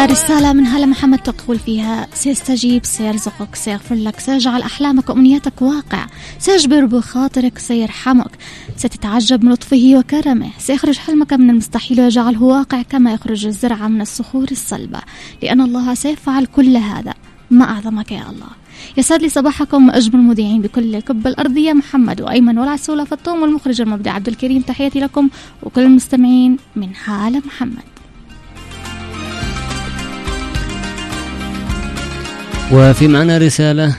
رسالة من هلا محمد تقول فيها: سيستجيب، سيرزقك، سيغفر لك، سيجعل أحلامك وأمنياتك واقع، سيجبر بخاطرك، سيرحمك، ستتعجب من لطفه وكرمه، سيخرج حلمك من المستحيل ويجعله واقع كما يخرج الزرع من الصخور الصلبة، لأن الله سيفعل كل هذا. ما أعظمك يا الله. يسعد لي صباحكم أجمل المذيعين بكل الكبة الأرضية، محمد وأيمن والعسولة فالطوم والمخرج المبدع عبد الكريم. تحياتي لكم وكل المستمعين من هالة محمد. وفي معنا رسالة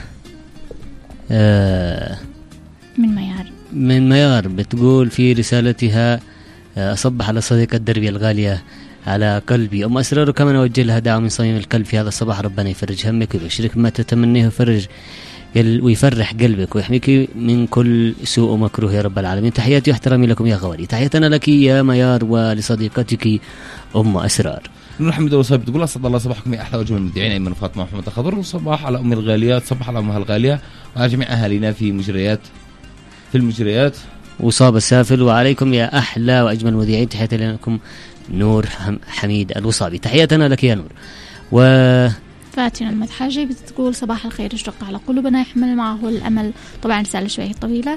من ميار بتقول في رسالتها: أصبح على صديقة دربي الغالية على قلبي أم أسرار، وكمان أوجه لها دعوة من صميم القلب في هذا الصباح. ربنا يفرج همك ويبشرك ما تتمنيه ويفرح قلبك ويحميك من كل سوء ومكروه يا رب العالمين. تحياتي واحترامي لكم يا غوالي. تحياتنا لك يا ميار ولصديقتك أم أسرار. نحمد الله صاحب تقول أسعد الله صباحكم يا أحلى وجه المذيعين أيمن وفاطمة محمد الخضر، وصباح على أمي الغالية، صباح على أمها الغالية وعلى جميع أهالينا في المجريات وصاب السافل. وعليكم يا أحلى وأجمل مذيعين. تحياتي لكم نور حميد الوصابي. تحياتنا لك يا نور. فاتنة المدحاجي بتقول: صباح الخير، اشتق على قلوبنا يحمل معه الأمل. طبعا رسالة شوية طويلة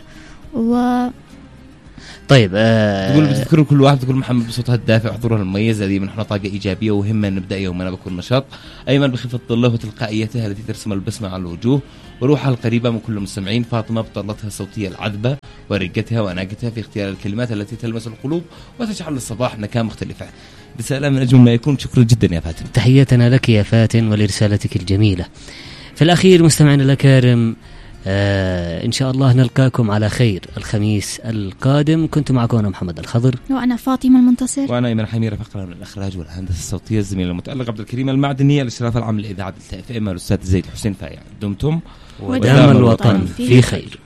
طيب تقول بتذكروا كل واحد، تقول محمد بصوتها الدافع وحضورها المميز الذي منحنا طاقة إيجابية وهمة نبدأ يومنا بكل نشاط. أيمن بخفة ظله وتلقائيتها التي ترسم البسمة على الوجوه، وروحها القريبة من كل المستمعين. فاطمة بطلتها الصوتية العذبة ورقتها وأناقتها في اختيار الكلمات التي تلمس القلوب وتجعل الصباح نكهة مختلفة. رسالة من أجمل ما يكون. شكرا جدا يا فاتن. تحياتنا لك يا فاتن ولرسالتك الجميلة. في الأخير مستمعنا الأكارم، إن شاء الله نلقاكم على خير الخميس القادم. كنت معكم أنا محمد الخضر، وأنا فاطمة المنتصر، وأنا أيمن حميرة. فقرة من الإخراج والهندسة الصوتية الزميل المتألق عبد الكريم المعدني، الإشراف العام لإذاعة الإذاعة الأستاذ زيد حسين فايع. دمتم ودام الوطن في خير.